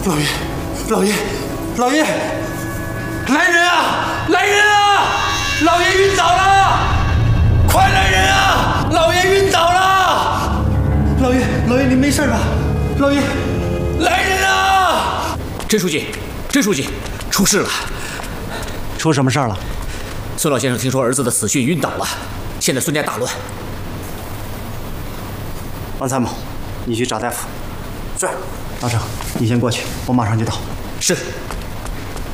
老爷，老爷，老爷，来人啊！来人啊！老爷晕倒了！快来人啊！老爷晕倒了！老爷，老爷您没事吧？老爷，来人啊！ 甄书记，甄书记，出事了！ 出什么事儿了？ 孙老先生听说儿子的死讯晕倒了，现在孙家大乱。 王参谋，你去找大夫。 是。 老郑，你先过去，我马上就到。 是。